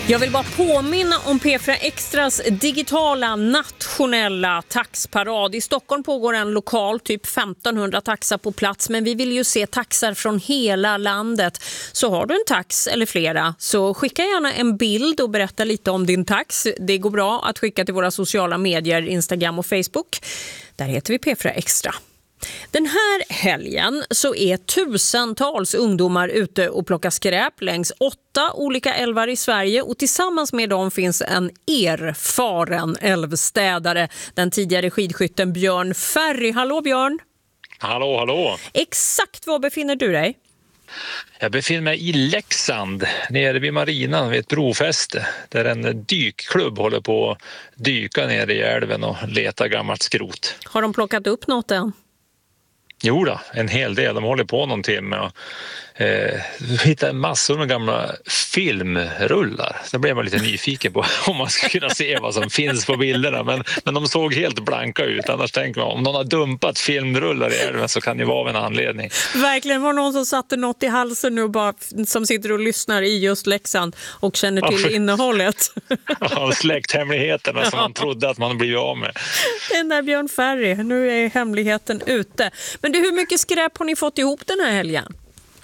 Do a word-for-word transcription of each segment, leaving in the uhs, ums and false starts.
Jag vill bara påminna om P fyra Extras digitala nationella taxparad. I Stockholm pågår en lokal, typ femtonhundra taxar på plats, men vi vill ju se taxar från hela landet. Så har du en tax eller flera, så skicka gärna en bild och berätta lite om din tax. Det går bra att skicka till våra sociala medier, Instagram och Facebook. Där heter vi P fyra Extra. Den här helgen så är tusentals ungdomar ute och plockar skräp längs åtta olika älvar i Sverige, och tillsammans med dem finns en erfaren älvstädare, den tidigare skidskytten Björn Ferry. Hallå Björn! Hallå, hallå! Exakt var befinner du dig? Jag befinner mig i Leksand, nere vid marinan vid ett brofäste, där en dykklubb håller på att dyka ner i älven och leta gammalt skrot. Har de plockat upp något än? Jo då, en hel del. De håller på någon timme och eh, hittar massor med gamla filmrullar. Så blev man lite nyfiken på om man ska kunna se vad som finns på bilderna. Men, men de såg helt blanka ut. Annars tänker man, om någon har dumpat filmrullar i älven så kan det vara av en anledning. Verkligen, var någon som satte något i halsen nu bara, som sitter och lyssnar i just Leksand och känner till ja, för... innehållet. Ja, släkthemligheterna ja. Som man trodde att man blivit av med. Den där Björn Ferry, nu är hemligheten ute. Men du, hur mycket skräp har ni fått ihop den här helgen?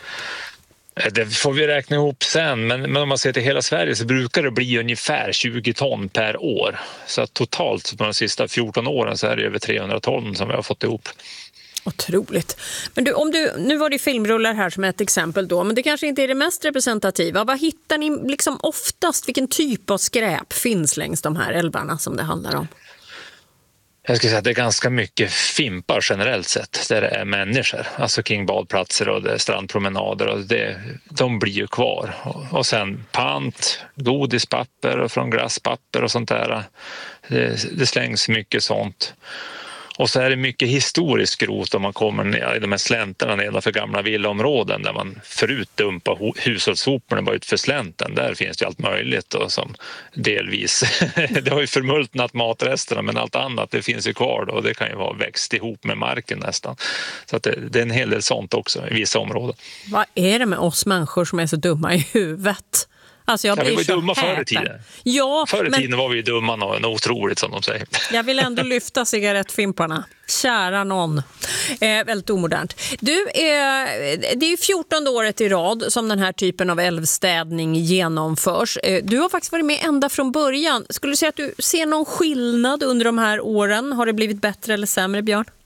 Det får vi räkna ihop sen, men, men om man ser till hela Sverige så brukar det bli ungefär tjugo ton per år. Så att totalt på de sista fjorton åren så är det över trehundra ton som vi har fått ihop. Otroligt. Men du, om du, nu var det filmrullar här som ett exempel då, men det kanske inte är det mest representativa. Vad hittar ni liksom oftast? Vilken typ av skräp finns längs de här älvarna som det handlar om? Jag skulle säga att det är ganska mycket fimpar generellt sett, där det är människor, alltså kring badplatser och det strandpromenader, och det, de blir ju kvar. Och sen pant, godispapper och från glasspapper och sånt där. Det, det slängs mycket sånt. Och så är det mycket historiskt skrot om man kommer ner i de här slänterna nedanför gamla villaområden där man förut dumpar hushållssoporna bara ut för slänten. Där finns det allt möjligt och som delvis, det har ju förmultnat matresterna, men allt annat det finns ju kvar då, och det kan ju vara växt ihop med marken nästan. Så att det, det är en hel del sånt också i vissa områden. Vad är det med oss människor som är så dumma i huvudet? Alltså jag ja, vi var ju dumma häpen. förr i tiden. Ja, förr i men... tiden var vi ju dumma och otroligt som de säger. Jag vill ändå lyfta cigarettfimparna. Kära någon. Eh, väldigt omodernt. Du, eh, det är ju fjortonde året i rad som den här typen av älvstädning genomförs. Eh, du har faktiskt varit med ända från början. Skulle du säga att du ser någon skillnad under de här åren? Har det blivit bättre eller sämre, Björn?